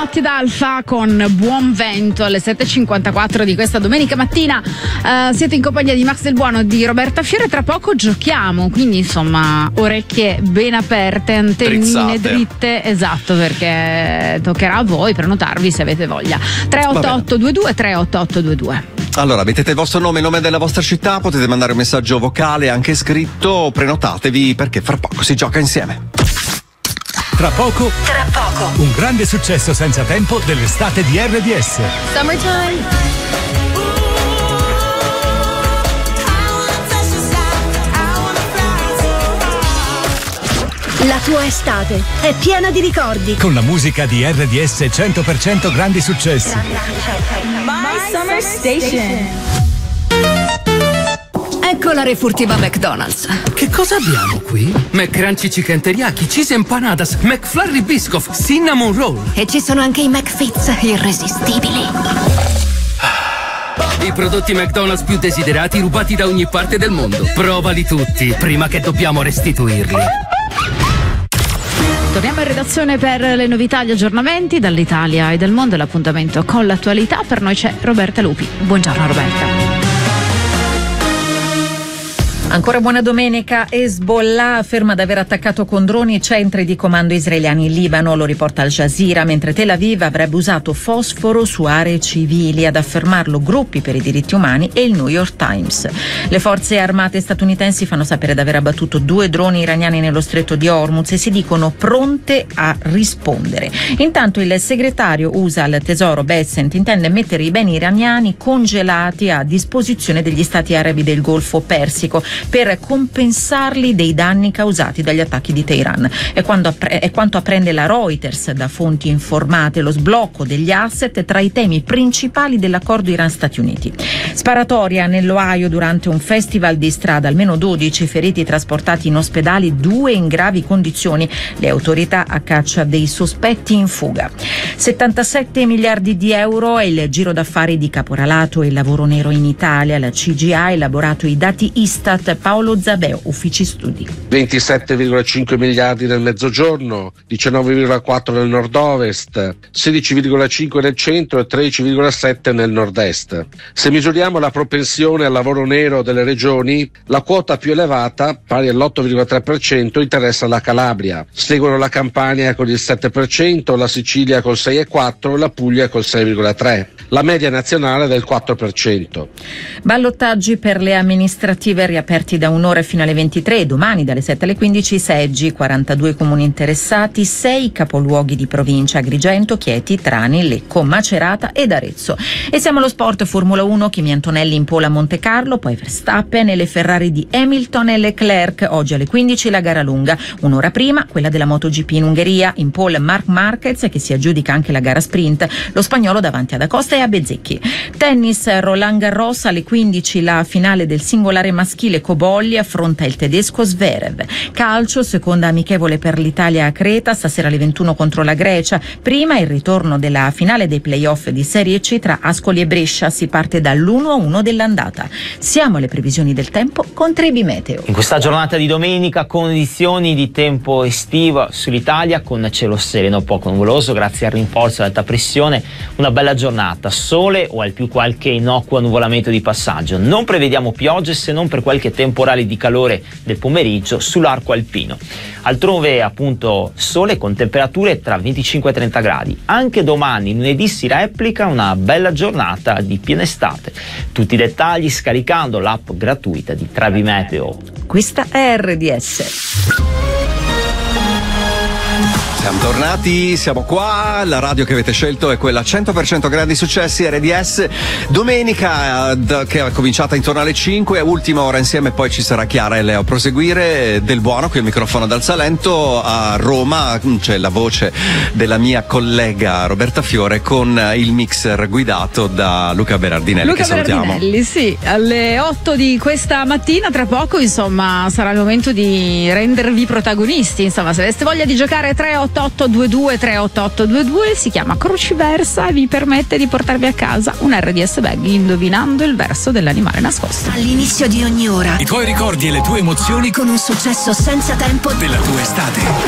Matti D'Alfa con Buon Vento alle 7.54 di questa domenica mattina. Siete in compagnia di Max Del Buono, di Roberta Fiore. Tra poco giochiamo, quindi insomma orecchie ben aperte, antennine dritte, esatto, perché toccherà a voi prenotarvi se avete voglia. 38822 38822. Allora, mettete il vostro nome, il nome della vostra città, potete mandare un messaggio vocale anche scritto, prenotatevi perché fra poco si gioca insieme. Tra poco, un grande successo senza tempo dell'estate di RDS. Summertime. La tua estate è piena di ricordi. Con la musica di RDS 100% grandi successi. My Summer Station. Ecco la refurtiva McDonald's. Che cosa abbiamo qui? McCrunchy Chicken Teriyaki, Cheese Empanadas, McFlurry Biscoff, Cinnamon Roll. E ci sono anche i McFits irresistibili. I prodotti McDonald's più desiderati rubati da ogni parte del mondo. Provali tutti, prima che dobbiamo restituirli. Torniamo in redazione per le novità e gli aggiornamenti dall'Italia e dal mondo. L'appuntamento con l'attualità. Per noi c'è Roberta Lupi. Buongiorno Roberta. Ancora buona domenica. Hezbollah afferma di aver attaccato con droni centri di comando israeliani in Libano, lo riporta Al Jazeera, mentre Tel Aviv avrebbe usato fosforo su aree civili. Ad affermarlo gruppi per i diritti umani e il New York Times. Le forze armate statunitensi fanno sapere di aver abbattuto 2 droni iraniani nello stretto di Hormuz e si dicono pronte a rispondere. Intanto il segretario USA al Tesoro Bessent intende mettere i beni iraniani congelati a disposizione degli stati arabi del Golfo Persico per compensarli dei danni causati dagli attacchi di Teheran. È quanto apprende la Reuters da fonti informate. Lo sblocco degli asset tra i temi principali dell'accordo Iran-Stati Uniti. Sparatoria nell'Ohio durante un festival di strada, almeno 12 feriti trasportati in ospedali, 2 in gravi condizioni, le autorità a caccia dei sospetti in fuga. 77 miliardi di euro è il giro d'affari di caporalato e lavoro nero in Italia. La CGA ha elaborato i dati Istat. Paolo Zabeo, Uffici Studi. 27,5 miliardi nel mezzogiorno, 19,4 nel nord-ovest, 16,5 nel centro e 13,7 nel nord-est. Se misuriamo la propensione al lavoro nero delle regioni, la quota più elevata, pari all'8,3%, interessa la Calabria. Seguono la Campania con il 7%, la Sicilia col 6,4% e la Puglia col 6,3%. La media nazionale è del 4%. Ballottaggi per le amministrative riaperti da un'ora fino alle 23, domani dalle 7 alle 15 seggi, 42 comuni interessati, 6 capoluoghi di provincia: Agrigento, Chieti, Trani, Lecco, Macerata ed Arezzo. E siamo allo sport. Formula 1, Kimi Antonelli in pole a Monte Carlo, poi Verstappen e le Ferrari di Hamilton e Leclerc. Oggi alle 15 la gara lunga, un'ora prima quella della MotoGP in Ungheria, in pole Marc Marquez che si aggiudica anche la gara sprint, lo spagnolo davanti ad Acosta e a Bezzecchi. Tennis, Roland Garros, alle 15 la finale del singolare maschile, Cobolli affronta il tedesco Zverev. Calcio, seconda amichevole per l'Italia a Creta, stasera alle 21 contro la Grecia. Prima il ritorno della finale dei playoff di Serie C tra Ascoli e Brescia. Si parte dall'1-1 dell'andata. Siamo alle previsioni del tempo con Trebi Meteo. In questa giornata di domenica condizioni di tempo estivo sull'Italia con cielo sereno poco nuvoloso grazie al rinforzo dell'alta pressione. Una bella giornata, sole o al più qualche innocuo annuvolamento di passaggio. Non prevediamo piogge se non per qualche temporale di calore del pomeriggio sull'arco alpino. Altrove appunto sole con temperature tra 25 e 30 gradi. Anche domani, lunedì, si replica una bella giornata di piena estate. Tutti i dettagli scaricando l'app gratuita di Trebi Meteo. Questa è RDS. Siamo tornati, siamo qua, la radio che avete scelto è quella 100% grandi successi RDS, domenica che è cominciata intorno alle 5, ultima ora insieme, poi ci sarà Chiara e Leo a proseguire. Del Buono, qui il microfono dal Salento. A Roma c'è la voce della mia collega Roberta Fiore con il mixer guidato da Luca Berardinelli, che salutiamo. Berardinelli, sì, alle 8 di questa mattina. Tra poco insomma sarà il momento di rendervi protagonisti. Insomma, se aveste voglia di giocare 38822 38822, si chiama Cruciversa e vi permette di portarvi a casa un RDS bag indovinando il verso dell'animale nascosto. All'inizio di ogni ora I tuoi ricordi e le tue emozioni con un successo senza tempo della tua estate.